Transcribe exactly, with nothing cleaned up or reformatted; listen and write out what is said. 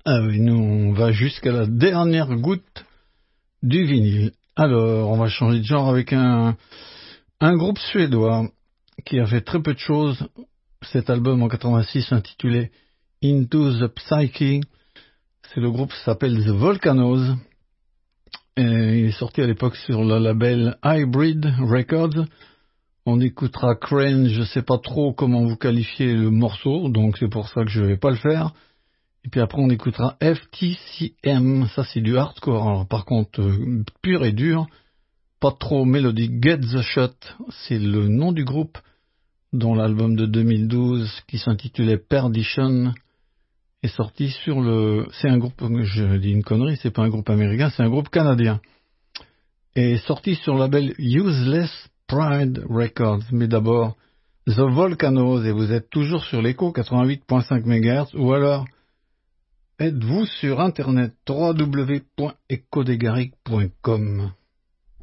Ah oui, nous on va jusqu'à la dernière goutte du vinyle. Alors, on va changer de genre avec un, un groupe suédois qui a fait très peu de choses. Cet album en quatre-vingt-six intitulé Into the Psyche, c'est le groupe qui s'appelle The Volcanoes. Et il est sorti à l'époque sur le label Hybrid Records. On écoutera Crane, je sais pas trop comment vous qualifiez le morceau, donc c'est pour ça que je vais pas le faire. Et puis après on écoutera F T C M, ça c'est du hardcore, alors par contre euh, pur et dur, pas trop mélodique. Get the Shot, c'est le nom du groupe dont l'album de deux mille douze qui s'intitulait Perdition est sorti sur le... C'est un groupe, je dis une connerie, c'est pas un groupe américain, c'est un groupe canadien. Et sorti sur le label Useless Pride Records. Mais d'abord, The Volcanoes, et vous êtes toujours sur l'écho quatre-vingt-huit virgule cinq mégahertz, ou alors êtes-vous sur internet w w w point echo des garrigues point com.